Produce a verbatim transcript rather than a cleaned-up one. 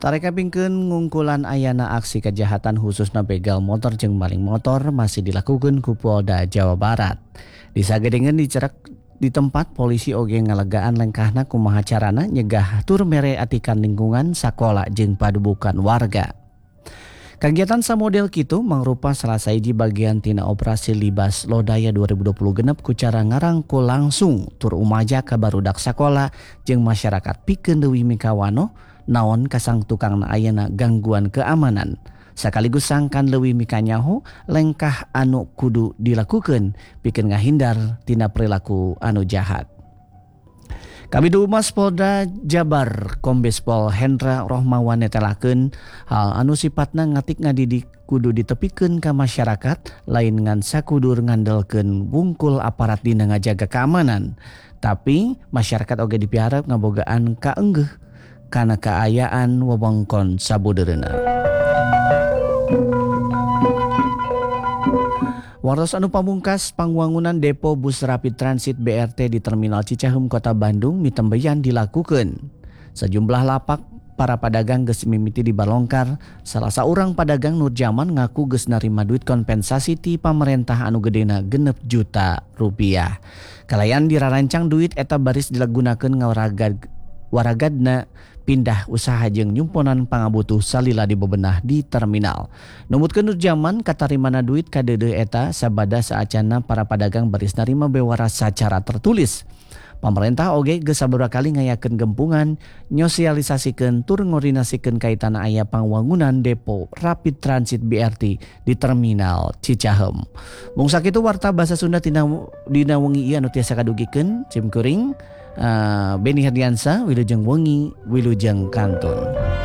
Tarekapingkeun ngungkulan ayana aksi kejahatan khususna begal motor jeung maling motor masih dilakukan ku Polda Jawa Barat. Di sagedengeun dicerak di tempat polisi oge ngalegaan lengkahna kumaha carana nyegah tur mere atikan lingkungan sakola jeung padubukan warga. Kegiatan samodel kitu mangrupa salah sahiji bagian tina operasi Libas Lodaya dua ribu dua puluh genep ku cara ngarangkul langsung tur umaja ka barudak sakola jeung masyarakat pikeun leuwih mikawano naon kasang tukang ayeuna gangguan keamanan sakaligus sangkan leuwih mikanyaho lengkah anu kudu dilakukeun pikeun ngahindar tina perilaku anu jahat. Kabid Humas Polda Jabar Kombes Pol Hendra Rohmawan netelakeun hal anu sipatna ngatik ngadidik kudu ditepikeun ka masyarakat lain ngan sakudur ngandelkeun wungkul aparat dina ngajaga keamanan. Tapi masyarakat oge dipiharap ngabogaan kaenggeuh kana kaayaan wewengkon sabudeureuna. Wartos anu pamungkas pangwangunan depo bus rapid transit B R T di Terminal Cicaheum Kota Bandung mitembeyan dilakukeun. Sejumlah lapak para pedagang geus mimiti dibalongkar. Salah saurang pedagang Nur Jaman ngaku geus narima duit kompensasi ti pamarentah anu gedena genep juta rupiah. Kalayan dirarancang duit eta baris dilagunakeun ngawaragad waragadna pindah usaha jeung nyumponan pangabutuh salila di bebenah di terminal. Numutkeun Nur Jaman katarimana duit kadeudeung eta sabada saacana para pedagang baris narima bewara sacara tertulis. Pemerintah oge geus sabaraha kali ngayakeun gempungan nyosialisasikeun tur ngoordinasikeun kaitan aya pangwangunan depo rapid transit B R T di terminal Cicaheum. Mung sakitu warta basa Sunda tina dina wengi ieu anu tiasa kadugikeun cimkuring uh, Beni Herdiansa Wilujeng Wengi Wilujeng Kantun.